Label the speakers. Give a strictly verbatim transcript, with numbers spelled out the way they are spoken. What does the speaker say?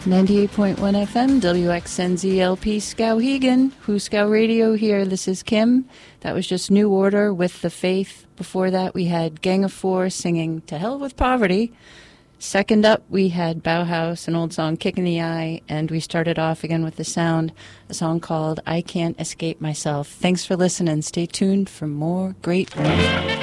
Speaker 1: ninety-eight point one F M, W X N Z L P, Skowhegan, Huskow Radio here. This is Kim. That was just New Order with The Faith. Before that, we had Gang of Four singing To Hell with Poverty. Second up, we had Bauhaus, an old song, Kick in the Eye, and we started off again with The Sound, a song called I Can't Escape Myself. Thanks for listening. Stay tuned for more great music.